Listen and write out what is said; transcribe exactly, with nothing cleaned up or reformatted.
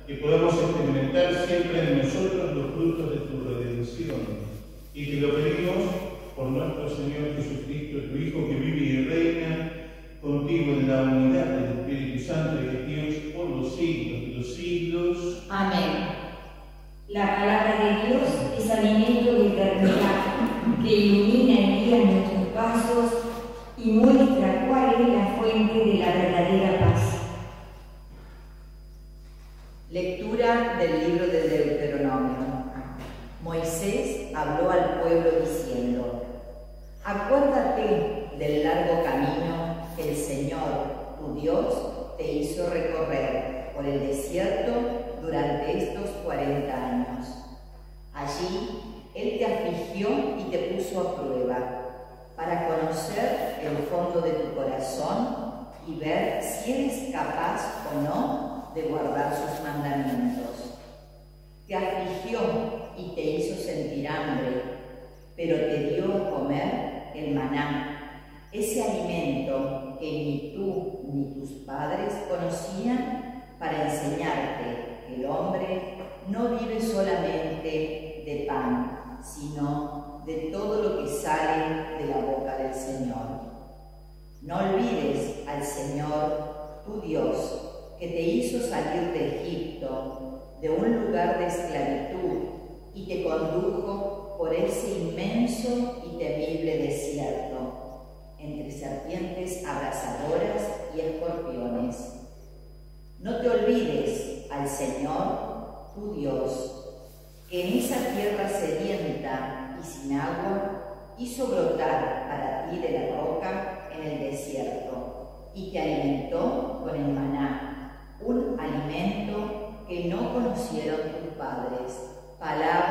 que podamos experimentar siempre en nosotros los frutos de tu redención. Y te lo pedimos por nuestro Señor Jesucristo, tu Hijo, que vive y reina contigo en la unidad del Espíritu Santo y de Dios por los siglos de los siglos. Amén. La palabra de Dios es alimento de eternidad, que ilumina y guía nuestros pasos y muestra cuál es la fuente de la verdadera paz. Lectura del libro de Deuteronomio. Moisés habló al pueblo diciendo: acuérdate del largo camino que el Señor, tu Dios, te hizo recorrer por el desierto durante estos cuarenta años. Allí Él te afligió y te puso a prueba, para conocer el fondo de tu corazón y ver si eres capaz o no de guardar sus mandamientos. Te afligió y te hizo sentir hambre, pero te dio a comer el maná, ese alimento que ni tú ni tus padres conocían, para enseñarte que el hombre no vive solamente de pan, sino de todo lo que sale de la boca del Señor. No olvides al Señor, tu Dios, que te hizo salir de Egipto, de un lugar de esclavitud, y te condujo por ese inmenso y temible desierto, entre serpientes abrasadoras y escorpiones. No te olvides al Señor, tu Dios, que en esa tierra sedienta y sin agua hizo brotar para ti de la roca en el desierto, y te alimentó con el maná, un alimento que no conocieron tus padres. Palabra